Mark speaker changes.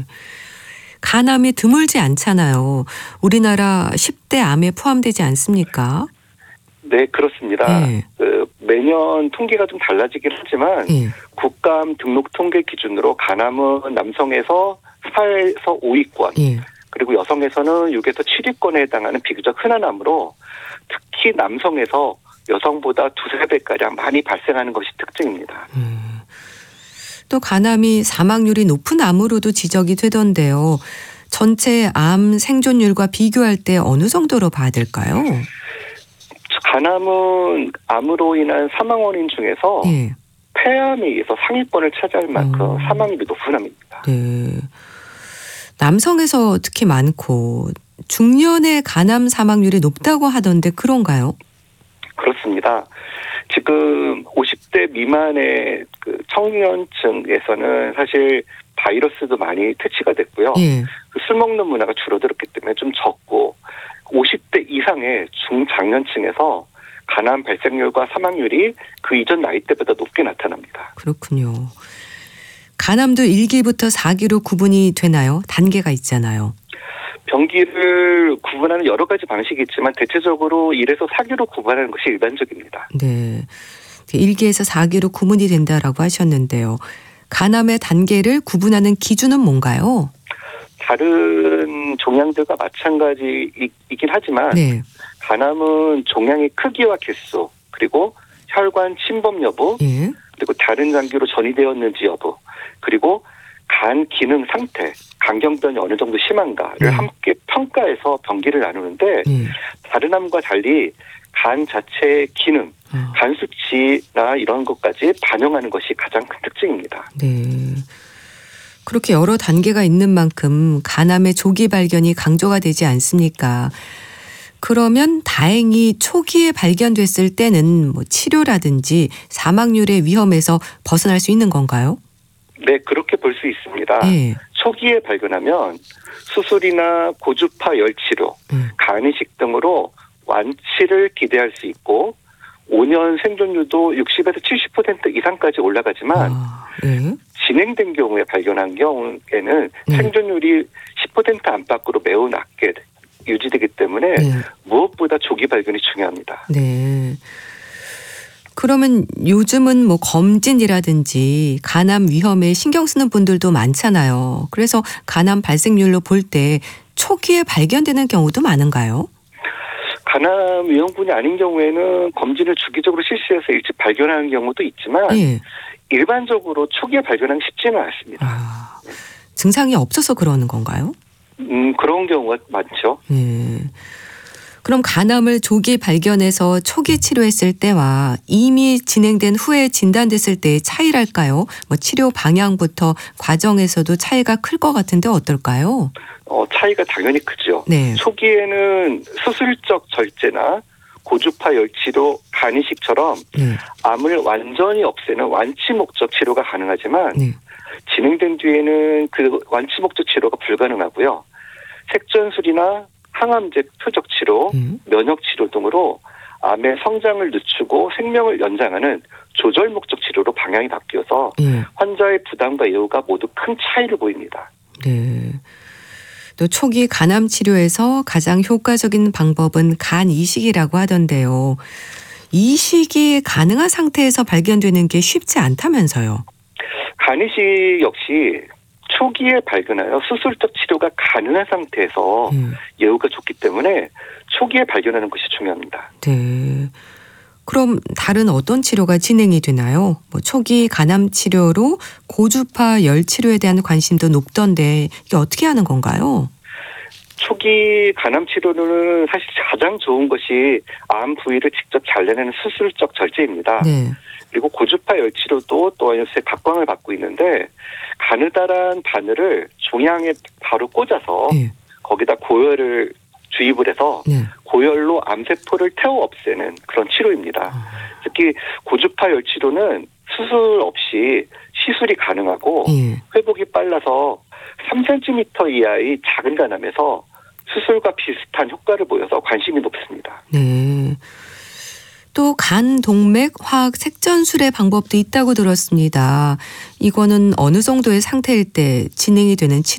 Speaker 1: 간암이 드물지 않잖아요. 우리나라 10대 암에 포함되지 않습니까?
Speaker 2: 네, 그렇습니다.
Speaker 1: 네.
Speaker 2: 매년 통계가 좀 달라지긴 하지만
Speaker 1: 예.
Speaker 2: 국가암 등록 통계 기준으로 간암은 남성에서 4에서 5위권,
Speaker 1: 예.
Speaker 2: 그리고 여성에서는 6에서 7위권에 해당하는 비교적 흔한 암으로 특히 남성에서 여성보다 2~3배가량 많이 발생하는 것이 특징입니다.
Speaker 1: 또 간암이 사망률이 높은 암으로도 지적이 되던데요. 전체 암 생존율과 비교할 때 어느 정도로 봐야 될까요?
Speaker 2: 간암은 암으로 인한 사망 원인 중에서
Speaker 1: 예.
Speaker 2: 폐암에 의해서 상위권을 차지할 만큼 사망률이 높은 암입니다.
Speaker 1: 네. 남성에서 특히 많고 중년의 간암 사망률이 높다고 하던데 그런가요?
Speaker 2: 그렇습니다. 지금 50대 미만의 청년층에서는 사실 바이러스도 많이 퇴치가 됐고요.
Speaker 1: 예.
Speaker 2: 술 먹는 문화가 줄어들었기 때문에 좀 적고 50대 이상의 중장년층에서 간암 발생률과 사망률이 그 이전 나이대보다 높게 나타납니다.
Speaker 1: 그렇군요. 간암도 1기부터 4기로 구분이 되나요? 단계가 있잖아요.
Speaker 2: 병기를 구분하는 여러 가지 방식이 있지만 대체적으로 1에서 4기로 구분하는 것이 일반적입니다.
Speaker 1: 네. 1기에서 4기로 구분이 된다라고 하셨는데요. 간암의 단계를 구분하는 기준은 뭔가요?
Speaker 2: 다른 종양들과 마찬가지이긴 하지만
Speaker 1: 네.
Speaker 2: 간암은 종양의 크기와 개수, 그리고 혈관 침범 여부,
Speaker 1: 예.
Speaker 2: 그리고 다른 장기로 전이되었는지 여부, 그리고 간 기능 상태, 간경변이 어느 정도 심한가를 함께 평가해서 병기를 나누는데 다른 암과 달리 간 자체의 기능, 간 수치나 이런 것까지 반영하는 것이 가장 큰 특징입니다.
Speaker 1: 네. 그렇게 여러 단계가 있는 만큼 간암의 조기 발견이 강조가 되지 않습니까? 그러면 다행히 초기에 발견됐을 때는 치료라든지 사망률의 위험에서 벗어날 수 있는 건가요?
Speaker 2: 네, 그렇게 볼 수 있습니다.
Speaker 1: 네.
Speaker 2: 초기에 발견하면 수술이나 고주파 열치료, 간이식 등으로 완치를 기대할 수 있고 5년 생존율도 60에서 70% 이상까지 올라가지만 진행된 경우에 발견한 경우에는 생존율이 10% 안팎으로 매우 낮게 유지되기 때문에 무엇보다 조기 발견이 중요합니다.
Speaker 1: 네. 그러면 요즘은 검진이라든지 간암 위험에 신경 쓰는 분들도 많잖아요. 그래서 간암 발생률로 볼 때 초기에 발견되는 경우도 많은가요?
Speaker 2: 간암 위험군이 아닌 경우에는 검진을 주기적으로 실시해서 일찍 발견하는 경우도 있지만 일반적으로 초기에 발견하기 쉽지는 않습니다.
Speaker 1: 증상이 없어서 그러는 건가요?
Speaker 2: 그런 경우가 많죠.
Speaker 1: 그럼 간암을 조기 발견해서 초기 치료했을 때와 이미 진행된 후에 진단됐을 때의 차이랄까요? 치료 방향부터 과정에서도 차이가 클 것 같은데 어떨까요?
Speaker 2: 차이가 당연히 크죠.
Speaker 1: 네.
Speaker 2: 초기에는 수술적 절제나 고주파 열치료, 간이식처럼 암을 완전히 없애는 완치 목적 치료가 가능하지만 진행된 뒤에는 그 완치 목적 치료가 불가능하고요. 색전술이나 항암제 표적 치료, 면역 치료 등으로 암의 성장을 늦추고 생명을 연장하는 조절 목적 치료로 방향이 바뀌어서 환자의 부담과 예후가 모두 큰 차이를 보입니다.
Speaker 1: 네. 또 초기 간암 치료에서 가장 효과적인 방법은 간 이식이라고 하던데요. 이식이 가능한 상태에서 발견되는 게 쉽지 않다면서요.
Speaker 2: 간 이식 역시 초기에 발견하여 수술적 치료가 가능한 상태에서 예후가 좋기 때문에 초기에 발견하는 것이 중요합니다.
Speaker 1: 네. 그럼 다른 어떤 치료가 진행이 되나요? 초기 간암 치료로 고주파 열 치료에 대한 관심도 높던데 이게 어떻게 하는 건가요?
Speaker 2: 초기 간암 치료는 사실 가장 좋은 것이 암 부위를 직접 잘라내는 수술적 절제입니다. 그리고 고주파 열 치료도 또 요새 각광을 받고 있는데 가느다란 바늘을 종양에 바로 꽂아서 거기다 고열을 주입을 해서 고열로 암세포를 태워 없애는 그런 치료입니다. 특히 고주파 열 치료는 수술 없이 시술이 가능하고 회복이 빨라서 3cm 이하의 작은 간암에서 수술과 비슷한 효과를 보여서 관심이 높습니다.
Speaker 1: 네. 또 간 동맥 화학 색전술의 방법도 있다고 들었습니다. 이거는 어느 정도의 상태일 때 진행이 되는 치료